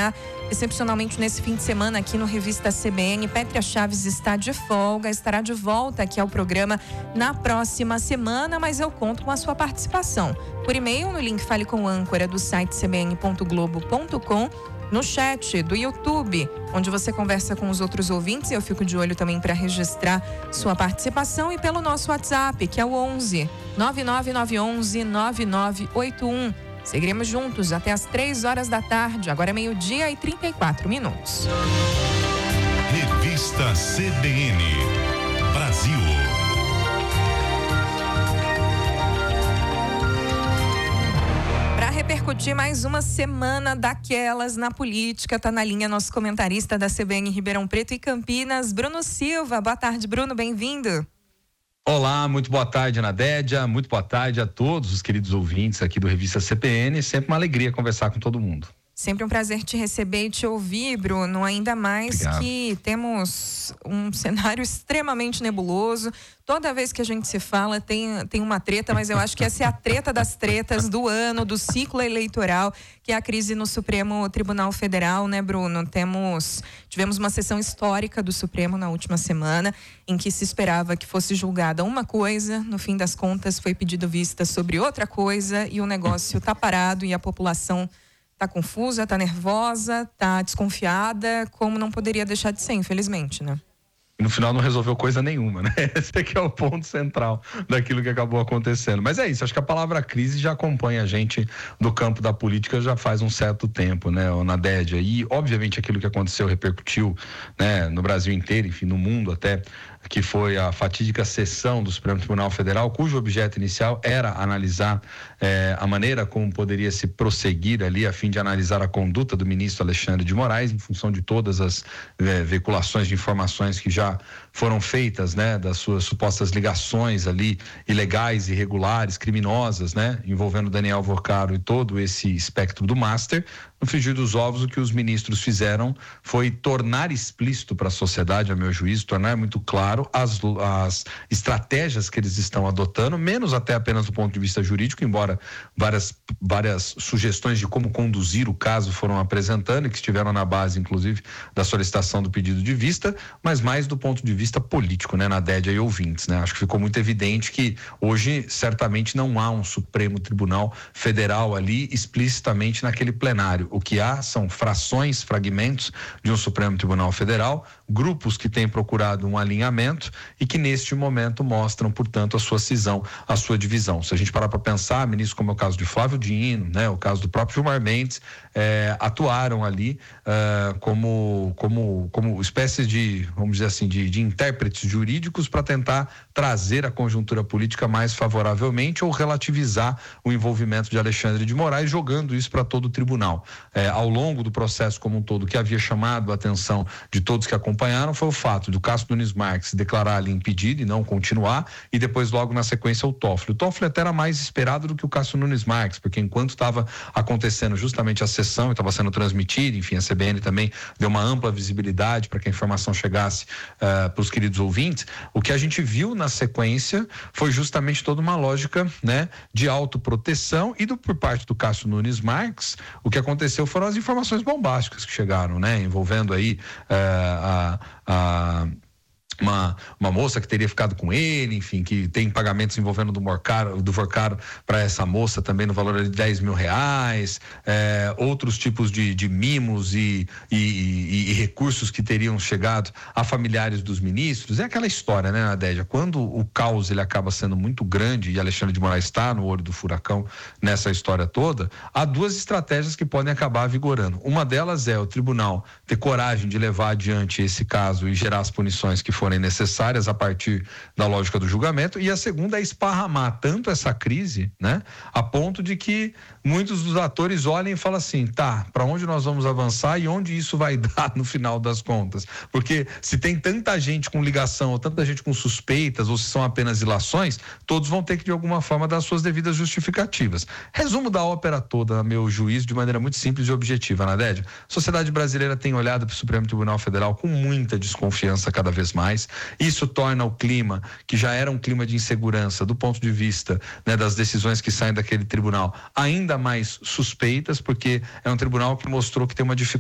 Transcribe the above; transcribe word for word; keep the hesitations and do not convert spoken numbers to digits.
acompanhar excepcionalmente nesse fim de semana aqui no Revista C B N. Pétria Chaves está de folga, estará de volta aqui ao programa na próxima semana, mas eu conto com a sua participação. Por e-mail no link Fale com Âncora do site c b n ponto globo ponto com, no chat do YouTube, onde você conversa com os outros ouvintes, e eu fico de olho também para registrar sua participação, e pelo nosso WhatsApp, que é o onze nove nove nove um um nove nove oito um. Seguiremos juntos até as três horas da tarde. Agora é meio-dia e trinta e quatro minutos. Revista C B N Brasil. Para repercutir mais uma semana daquelas na política, tá na linha nosso comentarista da C B N Ribeirão Preto e Campinas, Bruno Silva. Boa tarde, Bruno, bem-vindo. Olá, muito boa tarde, Anadédia, muito boa tarde a todos os queridos ouvintes aqui do Revista C B N, sempre uma alegria conversar com todo mundo. Sempre um prazer te receber e te ouvir, Bruno, ainda mais Obrigado. Que temos um cenário extremamente nebuloso. Toda vez que a gente se fala tem, tem uma treta, mas eu acho que essa é a treta das tretas do ano, do ciclo eleitoral, que é a crise no Supremo Tribunal Federal, né, Bruno? Temos, tivemos uma sessão histórica do Supremo na última semana, em que se esperava que fosse julgada uma coisa, no fim das contas foi pedido vista sobre outra coisa, e o negócio tá parado e a população tá confusa, tá nervosa, tá desconfiada, como não poderia deixar de ser, infelizmente, né? No final não resolveu coisa nenhuma, né? Esse aqui é o ponto central daquilo que acabou acontecendo. Mas é isso, acho que a palavra crise já acompanha a gente do campo da política já faz um certo tempo, né, Nadédia? E, obviamente, aquilo que aconteceu repercutiu, né, no Brasil inteiro, enfim, no mundo até, que foi a fatídica sessão do Supremo Tribunal Federal, cujo objeto inicial era analisar eh, a maneira como poderia se prosseguir ali, a fim de analisar a conduta do ministro Alexandre de Moraes, em função de todas as eh, veiculações de informações que já foram feitas, né, das suas supostas ligações ali, ilegais, irregulares, criminosas, né, envolvendo Daniel Vorcaro e todo esse espectro do Master. No frigir dos ovos, o que os ministros fizeram foi tornar explícito para a sociedade, a meu juízo, tornar muito claro as, as estratégias que eles estão adotando, menos até apenas do ponto de vista jurídico, embora várias, várias sugestões de como conduzir o caso foram apresentando e que estiveram na base, inclusive, da solicitação do pedido de vista, mas mais do ponto de vista político, né, Nadédia e ouvintes, né? Acho que ficou muito evidente que hoje certamente não há um Supremo Tribunal Federal ali explicitamente naquele plenário. O que há são frações, fragmentos de um Supremo Tribunal Federal, grupos que têm procurado um alinhamento e que neste momento mostram, portanto, a sua cisão, a sua divisão. Se a gente parar para pensar, ministros como é o caso de Flávio Dino, né, o caso do próprio Gilmar Mendes, eh, atuaram ali eh, como, como, como espécies de, vamos dizer assim, de, de intérpretes jurídicos para tentar trazer a conjuntura política mais favoravelmente ou relativizar o envolvimento de Alexandre de Moraes, jogando isso para todo o tribunal. É, ao longo do processo como um todo, o que havia chamado a atenção de todos que acompanharam foi o fato do Cássio Nunes Marques se declarar ali impedido e não continuar, e depois logo na sequência o Toffoli. O Toffoli até era mais esperado do que o Cássio Nunes Marques, porque enquanto estava acontecendo justamente a sessão e estava sendo transmitida, enfim, a C B N também deu uma ampla visibilidade para que a informação chegasse uh, para os queridos ouvintes, o que a gente viu na sequência foi justamente toda uma lógica, né, de autoproteção, e do, por parte do Cássio Nunes Marques, o que aconteceu foram as informações bombásticas que chegaram, né, envolvendo aí uh, a, a Uma, uma moça que teria ficado com ele, enfim, que tem pagamentos envolvendo do Vorcaro, do Vorcaro para essa moça também no valor de dez mil reais, é, outros tipos de, de mimos e, e, e, e recursos que teriam chegado a familiares dos ministros. É aquela história, né, Nadédia? Quando o caos ele acaba sendo muito grande e Alexandre de Moraes está no olho do furacão nessa história toda, há duas estratégias que podem acabar vigorando. Uma delas é o tribunal ter coragem de levar adiante esse caso e gerar as punições que forem necessárias a partir da lógica do julgamento, e a segunda é esparramar tanto essa crise, né, a ponto de que muitos dos atores olhem e falam assim, tá, para onde nós vamos avançar e onde isso vai dar no final das contas? Porque se tem tanta gente com ligação ou tanta gente com suspeitas ou se são apenas ilações, todos vão ter que de alguma forma dar suas devidas justificativas. Resumo da ópera toda, a meu juízo, de maneira muito simples e objetiva, Nadédia. A sociedade brasileira tem olhado para o Supremo Tribunal Federal com muita desconfiança cada vez mais. Isso torna o clima, que já era um clima de insegurança do ponto de vista, né, das decisões que saem daquele tribunal, ainda mais suspeitas, porque é um tribunal que mostrou que tem uma dificuldade